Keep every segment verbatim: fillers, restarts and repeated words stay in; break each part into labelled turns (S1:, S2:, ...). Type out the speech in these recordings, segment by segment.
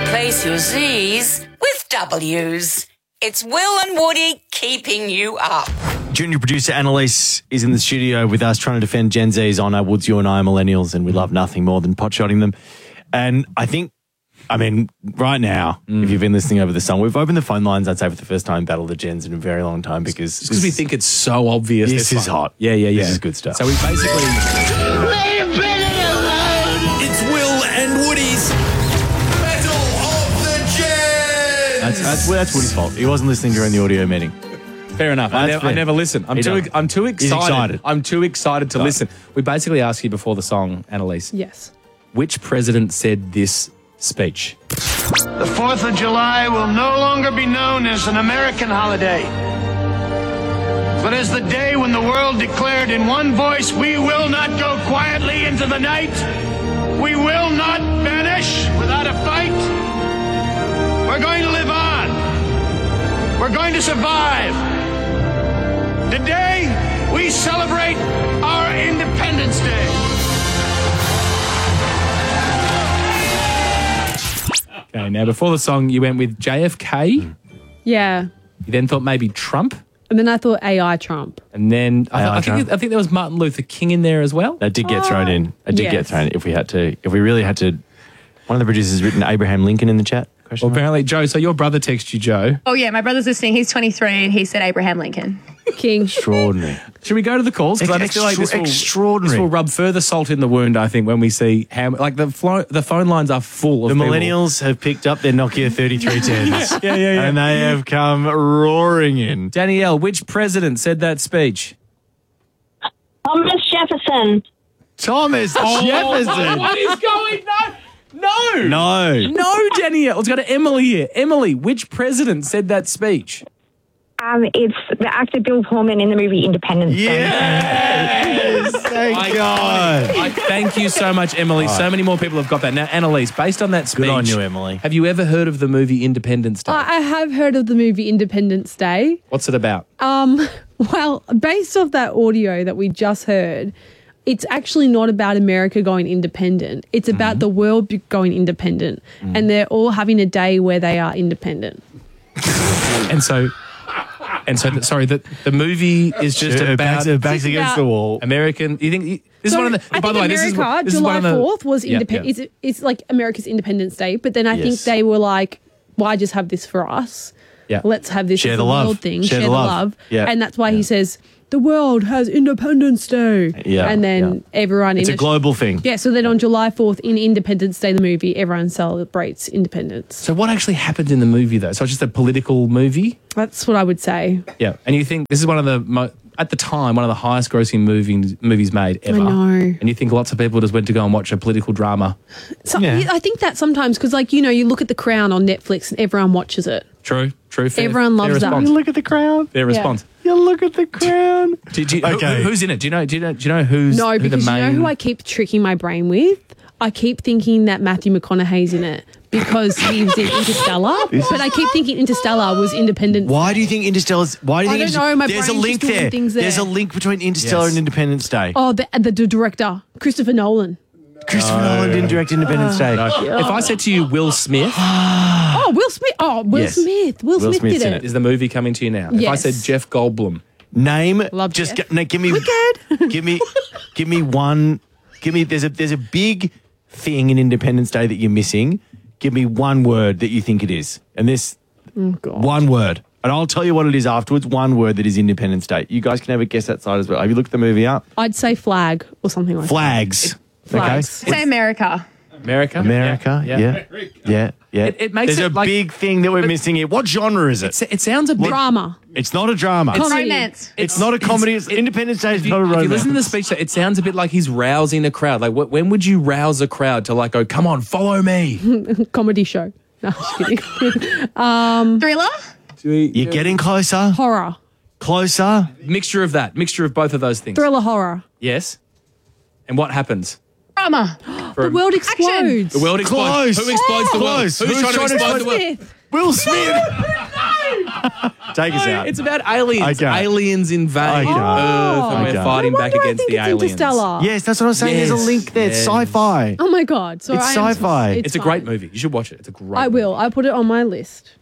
S1: Replace your Z's with W's. It's Will and Woody keeping you up.
S2: Junior producer Annalise is in the studio with us trying to defend Gen Zs on our Woods, you and I are millennials and we love nothing more than potshotting them. And I think, I mean, right now, mm. if you've been listening over the song, we've opened the phone lines, I'd say, for the first time, Battle of the Gens in a very long time because...
S3: Because we think it's so obvious.
S2: This is hot.
S3: Yeah, yeah, yeah.
S2: This is good stuff.
S3: So we basically...
S4: Leave Bennett alone!
S3: It's Will and Woody's
S4: Battle of the Gens!
S2: That's, that's, well, that's Woody's fault. He wasn't listening during the audio meeting.
S3: Fair enough. I, ne- I never listen. I'm
S2: He
S3: too.
S2: don't.
S3: I'm too excited.
S2: He's excited.
S3: I'm too excited to
S2: Right.
S3: listen. We basically asked you before the song, Annalise.
S5: Yes.
S3: Which president said this speech?
S6: The fourth of July will no longer be known as an American holiday, but as the day when the world declared in one voice, we will not go quietly into the night. We will not vanish without a fight. We're going to live on. We're going to survive. Today, we celebrate our Independence Day.
S3: Okay, now before the song, you went with J F K.
S5: Yeah.
S3: You then thought maybe Trump.
S5: And then I thought A I Trump.
S3: And then I, th-
S2: A I
S3: I think
S2: Trump.
S3: I think there was Martin Luther King in there as well.
S2: That did get thrown in. That did
S5: yes.
S2: get thrown in if we had to, if we really had to. One of the producers has written Abraham Lincoln in the chat. Question
S3: Well,
S2: mark?
S3: apparently, Joe, so your brother texted you, Joe.
S7: Oh, yeah, my brother's listening. He's twenty-three and he said Abraham Lincoln.
S5: King.
S2: Extraordinary.
S3: Should we go to the calls? Because I just feel like this will,
S2: Extraordinary.
S3: this will rub further salt in the wound, I think, when we see how, like, the flo- the phone lines are full of
S2: The
S3: people.
S2: millennials have picked up their Nokia thirty-three tens.
S3: Yeah, yeah, yeah.
S2: And they have come roaring in.
S3: Danielle, which president said that speech?
S8: Thomas Jefferson.
S2: Thomas Jefferson.
S3: What is going on? No.
S2: No.
S3: No, Danielle. Let's go to Emily here. Emily, which president said that speech?
S8: Um, it's the actor Bill Pullman in the movie Independence Day.
S2: Yes. Thank
S3: I-
S2: God.
S3: I thank you so much, Emily. So many more people have got that. Now, Annalise, based on that speech,
S2: Good on you, Emily.
S3: have you ever heard of the movie Independence Day?
S5: I I have heard of the movie Independence Day.
S3: What's it about?
S5: Um, well, based off that audio that we just heard, it's actually not about America going independent. It's about the world be- going independent. And they're all having a day where they are independent.
S3: And so, and so, the, sorry, the the movie is just
S2: Her
S3: about
S2: backs, her backs
S5: It's
S2: against
S5: about-
S2: the wall.
S3: American. You think this is
S5: So
S3: one of the?
S5: I
S3: by
S5: think
S3: the way, this is
S5: America,
S3: this is
S5: July
S3: one of the,
S5: fourth was
S3: Yeah,
S5: independent.
S3: yeah.
S5: It's, it's like America's Independence Day, but then I think
S2: Yes.
S5: they were like, why just have this for us?
S3: Yeah.
S5: Let's have this
S2: Share
S5: as
S2: the
S5: a
S2: love.
S5: world thing.
S2: Share
S5: Share,
S2: the
S5: the
S2: love.
S5: love.
S2: Yeah.
S5: And that's why he says, the world has Independence Day.
S2: Yeah,
S5: And then
S2: yeah.
S5: everyone
S2: It's
S5: in
S2: a global thing.
S5: Yeah, so then on July fourth in Independence Day, the movie, everyone celebrates independence.
S3: So what actually happened in the movie though? So it's just a political movie.
S5: That's what I would say.
S3: Yeah, and you think this is one of the mo- at the time one of the highest grossing movies movies made ever.
S5: I know.
S3: And you think lots of people just went to go and watch a political drama.
S5: So
S2: Yeah.
S5: I think that sometimes, because like, you know, you look at The Crown on Netflix and everyone watches it.
S3: True, true. Fair,
S5: Everyone loves
S3: fair
S5: that.
S3: response.
S2: You look at the crown.
S3: Fair response.
S2: You look at the crown.
S3: Do, do you, who-
S2: Okay.
S3: who- who's in it? Do you know? Do you know? Do you know who's
S5: No,
S3: who the
S5: because
S3: main?
S5: you know who I keep tricking my brain with? I keep thinking that Matthew McConaughey's in it because he was in Interstellar. But I keep thinking Interstellar was Independence.
S2: Why do you think Interstellar's... Why do you
S5: I
S2: think
S5: don't know, my
S2: There's a
S5: brain's
S2: link
S5: just doing
S2: there.
S5: things
S2: There's a
S5: there.
S2: link between Interstellar
S3: Yes.
S2: and Independence Day.
S5: Oh, the, the, the director, Christopher Nolan.
S2: Christopher Nolan didn't direct Independence Day.
S3: If I said to you, Will Smith,
S5: Oh, Will Smith. Oh, Will
S2: Yes.
S5: Smith. Will,
S2: Will
S5: Smith
S2: Smith's
S5: did
S2: in
S5: it.
S3: is the movie coming to you now? If I
S5: Yes.
S3: said Jeff Goldblum,
S2: Name...
S5: Love
S2: just
S5: Jeff.
S2: g- no, give me...
S5: Wicked.
S2: give me... Give me one... Give me... There's a, there's a big thing in Independence Day that you're missing. Give me one word that you think it is. And this...
S5: Oh, God.
S2: One word. And I'll tell you what it is afterwards. One word that is Independence Day. You guys can have a guess that side as well. Have you looked the movie up?
S5: I'd say flag or something like
S2: Flags.
S5: Flags.
S2: Okay.
S7: Say America.
S3: America,
S2: America.
S3: Yeah.
S2: Yeah. Yeah. Yeah.
S3: It- it makes
S2: There's
S3: it
S2: a
S3: like-
S2: big thing that we're missing here. What genre is it?
S3: It, it sounds a
S5: that.
S3: bit.
S5: Drama.
S2: It's not a drama. It's,
S5: Comedy.
S7: Romance.
S2: not a comedy. It's, Independence Day is
S3: If you,
S2: not a
S3: if
S2: romance.
S3: you listen to the speech, it sounds a bit like he's rousing a crowd. Like, wh- when would you rouse a crowd to like go, "Come on, follow me"?
S5: Comedy show. No, just kidding.
S7: Thriller?
S2: You're getting closer.
S5: Horror.
S2: Closer.
S3: Mixture of that, mixture of both of those things.
S5: Thriller horror.
S3: Yes. And what happens?
S7: Drama.
S3: For
S5: The world explodes.
S3: the world explodes.
S2: Close.
S3: Who explodes the world?
S2: Close.
S3: Who's,
S2: Who's
S3: trying,
S2: trying
S3: to
S2: to
S3: explode the world?
S5: Smith.
S2: Will Smith. Take us
S3: No,
S2: out.
S3: it's about aliens.
S2: I can't.
S3: Aliens invade
S2: I
S3: Earth,
S2: can't.
S3: and
S2: I
S3: we're
S2: can't.
S3: fighting
S5: No
S3: back
S5: wonder I
S3: against
S5: think
S3: the
S5: it's
S3: aliens.
S5: Interstellar.
S2: Yes, that's what I'm saying. There's a
S3: Yes,
S2: link there. It's
S3: yes.
S2: sci-fi.
S5: Oh my God. Sorry,
S2: It's
S5: I am-
S2: sci-fi.
S3: It's a great
S5: fine.
S3: movie. You should watch it. It's a great
S5: I will.
S3: movie.
S5: I put it on my list.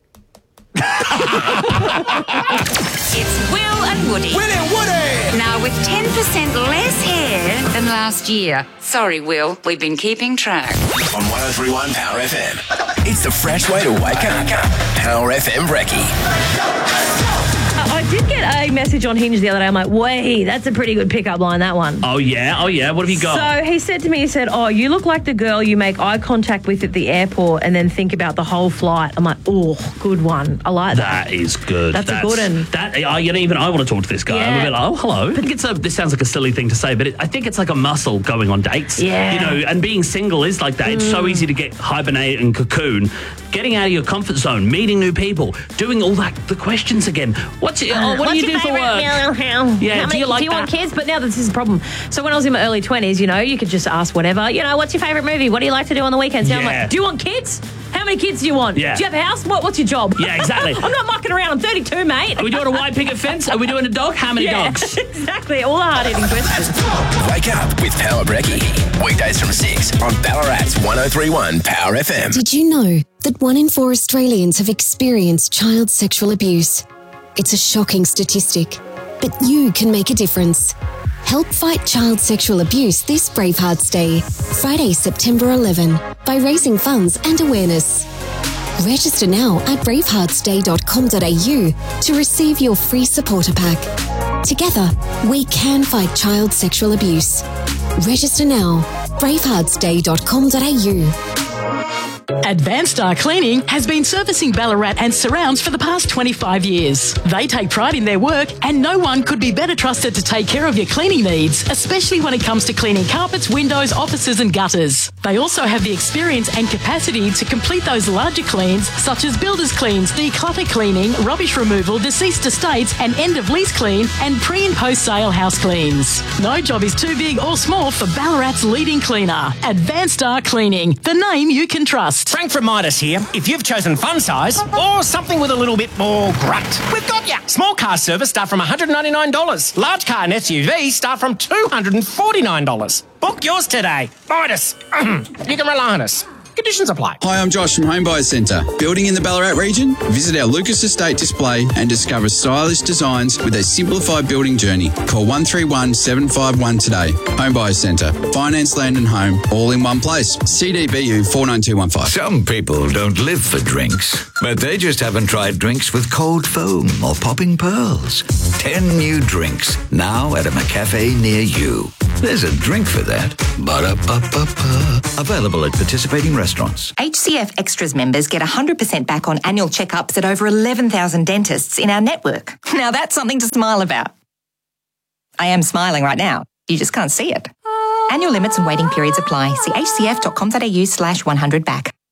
S1: It's Will and Woody.
S4: Will and Woody!
S1: Now with ten percent less hair than last year. Sorry, Will, we've been keeping track.
S9: On one oh three point one Power F M. It's the fresh way to wake up. Power F M Brekkie.
S10: I did get a message on Hinge the other day. I'm like, wait, that's a pretty good pickup line, that one.
S11: Oh, yeah? Oh, yeah? What have you got?
S10: So he said to me, he said, oh, you look like the girl you make eye contact with at the airport and then think about the whole flight. I'm like, oh, good one. I like that.
S11: That is good.
S10: That's a good one.
S11: That, I, you know, even I want to talk to this guy. I'm a
S10: Yeah.
S11: bit like, oh, hello. I think it's a, this sounds like a silly thing to say, but it, I think it's like a muscle going on dates.
S10: Yeah.
S11: You know, and being single is like that. It's so easy to get hibernate and cocoon. Getting out of your comfort zone, meeting new people, doing all that, the questions again. What's it, oh, what
S10: What's
S11: do you
S10: your
S11: do for
S10: favourite
S11: work?
S10: meal? How?
S11: Yeah,
S10: How
S11: do
S10: many,
S11: you like
S10: do you
S11: that?
S10: want kids? But now this is a problem. So when I was in my early twenties, you know, you could just ask whatever. You know, what's your favourite movie? What do you like to do on the weekends? Now I'm
S11: Yeah.
S10: like, do you want kids? How many kids do you want?
S11: Yeah.
S10: Do you have a house? What, what's your job?
S11: Yeah, exactly.
S10: I'm not mucking around. I'm thirty-two, mate.
S11: Are we doing a white picket fence? Are we doing a dog? How many
S10: Yeah,
S11: dogs?
S10: exactly. All the hard-hitting questions.
S9: Wake up with Power Brekkie. Weekdays from six on Ballarat's one oh three point one Power F M.
S12: Did you know that one in four Australians have experienced child sexual abuse? It's a shocking statistic, but you can make a difference. Help fight child sexual abuse this Bravehearts Day, Friday, September eleventh, by raising funds and awareness. Register now at bravehearts day dot com dot a u to receive your free supporter pack. Together, we can fight child sexual abuse. Register now, bravehearts day dot com dot a u.
S13: Advanced Star Cleaning has been servicing Ballarat and surrounds for the past twenty-five years. They take pride in their work and no one could be better trusted to take care of your cleaning needs, especially when it comes to cleaning carpets, windows, offices and gutters. They also have the experience and capacity to complete those larger cleans such as builders cleans, declutter cleaning, rubbish removal, deceased estates and end of lease clean and pre and post sale house cleans. No job is too big or small for Ballarat's leading cleaner. Advanced Star Cleaning, the name you can trust.
S14: Frank from Midas here. If you've chosen fun size or something with a little bit more grunt, we've got ya. Small car service start from one hundred ninety-nine dollars. Large car and S U V start from two hundred forty-nine dollars. Book yours today. Midas. You can rely on us. Conditions apply.
S15: Hi, I'm Josh from Home Buyers Centre. Building in the Ballarat region? Visit our Lucas Estate display and discover stylish designs with a simplified building journey. Call one three one, seven five one today. Home Buyers Centre. Finance, land and home, all in one place. C D B U four nine two one five.
S16: Some people don't live for drinks, but they just haven't tried drinks with cold foam or popping pearls. Ten new drinks, now at a McCafe near you. There's a drink for that. Ba-da-ba-ba-ba. Available at participating restaurants.
S17: H C F Extras members get one hundred percent back on annual checkups at over eleven thousand dentists in our network. Now that's something to smile about. I am smiling right now. You just can't see it. Annual limits and waiting periods apply. See h c f dot com dot a u slash one hundred back.